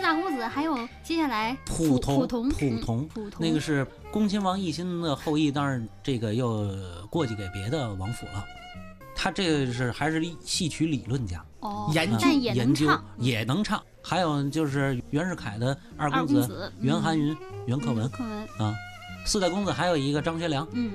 大公子，还有接下来溥溥同，那个是恭亲王奕欣的后裔，当然这个又过继给别的王府了。他这个是还是戏曲理论家， 研究也能唱。还有就是袁世凯的二公子袁寒云、袁克文啊，四代公子还有一个张学良。